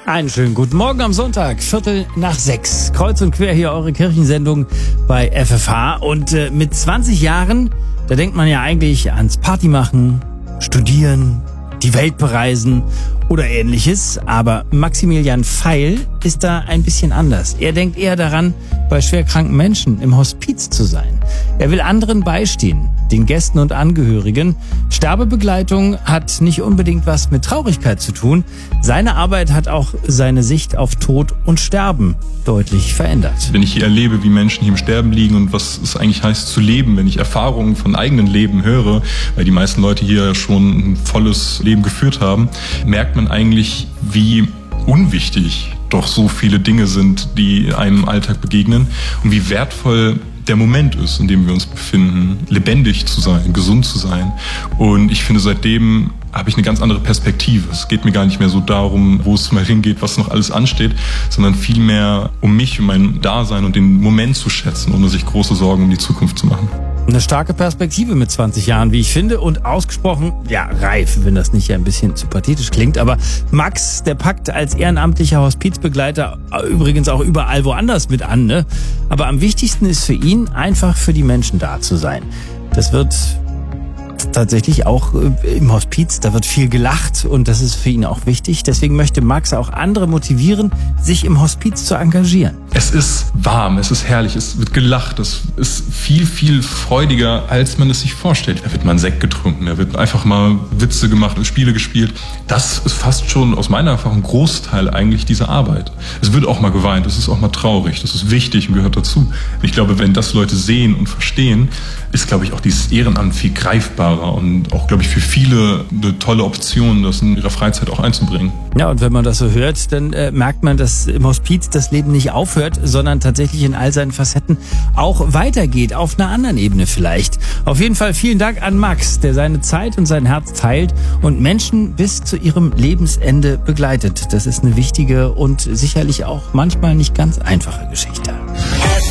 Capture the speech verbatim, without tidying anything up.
Einen schönen guten Morgen am Sonntag, Viertel nach sechs. Kreuz und quer hier eure Kirchensendung bei F F H. Und äh, mit zwanzig Jahren, da denkt man ja eigentlich ans Party machen, studieren, die Welt bereisen oder ähnliches. Aber Maximilian Feil ist da ein bisschen anders. Er denkt eher daran, bei schwerkranken Menschen im Hospiz zu sein. Er will anderen beistehen, den Gästen und Angehörigen. Sterbebegleitung hat nicht unbedingt was mit Traurigkeit zu tun. Seine Arbeit hat auch seine Sicht auf Tod und Sterben deutlich verändert. Wenn ich hier erlebe, wie Menschen hier im Sterben liegen und was es eigentlich heißt zu leben, wenn ich Erfahrungen von eigenen Leben höre, weil die meisten Leute hier schon ein volles Leben geführt haben, merkt man eigentlich, wie unwichtig doch so viele Dinge sind, die einem im Alltag begegnen und wie wertvoll der Moment ist, in dem wir uns befinden, lebendig zu sein, gesund zu sein. Und ich finde, seitdem habe ich eine ganz andere Perspektive. Es geht mir gar nicht mehr so darum, wo es mal hingeht, was noch alles ansteht, sondern vielmehr um mich, um mein Dasein und den Moment zu schätzen, ohne sich große Sorgen um die Zukunft zu machen. Eine starke Perspektive mit zwanzig Jahren, wie ich finde, und ausgesprochen, ja, reif, wenn das nicht ein bisschen zu pathetisch klingt. Aber Max, der packt als ehrenamtlicher Hospizbegleiter übrigens auch überall woanders mit an, ne? Aber am wichtigsten ist für ihn, einfach für die Menschen da zu sein. Das wird tatsächlich auch im Hospiz, da wird viel gelacht und das ist für ihn auch wichtig. Deswegen möchte Max auch andere motivieren, sich im Hospiz zu engagieren. Es ist warm, es ist herrlich, es wird gelacht, es ist viel, viel freudiger, als man es sich vorstellt. Da wird mal ein Sekt getrunken, da wird einfach mal Witze gemacht und Spiele gespielt. Das ist fast schon aus meiner Erfahrung ein Großteil eigentlich dieser Arbeit. Es wird auch mal geweint, es ist auch mal traurig, das ist wichtig und gehört dazu. Ich glaube, wenn das Leute sehen und verstehen, ist, glaube ich, auch dieses Ehrenamt viel greifbarer und auch, glaube ich, für viele eine tolle Option, das in ihrer Freizeit auch einzubringen. Ja, und wenn man das so hört, dann äh, merkt man, dass im Hospiz das Leben nicht aufhört, sondern tatsächlich in all seinen Facetten auch weitergeht, auf einer anderen Ebene vielleicht. Auf jeden Fall vielen Dank an Max, der seine Zeit und sein Herz teilt und Menschen bis zu ihrem Lebensende begleitet. Das ist eine wichtige und sicherlich auch manchmal nicht ganz einfache Geschichte.